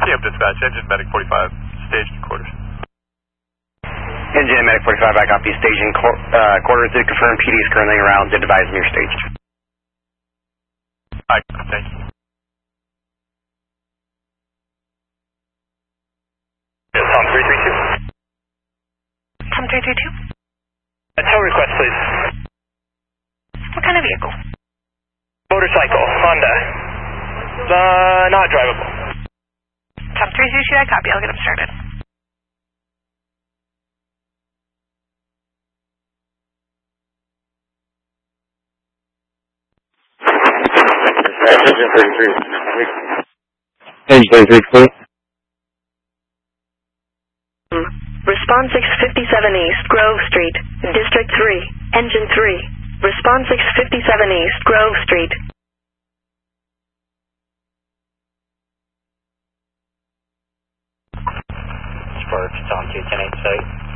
Yep, dispatch, engine medic 45, staging quarters. Engine medic 45, I copy, staging quarters. Did confirm PD is currently around, did advise near staged. Alright, thank you. Tom 332. Tom 332. A tow request, please. What kind of vehicle? Motorcycle, Honda. Not drivable. Tom 332, I copy. I'll get him started. Engine 33. Engine 33, Response 657 East, Grove Street, District 3, Engine 3. Response 657 East, Grove Street. Sparks, Tom 210 site.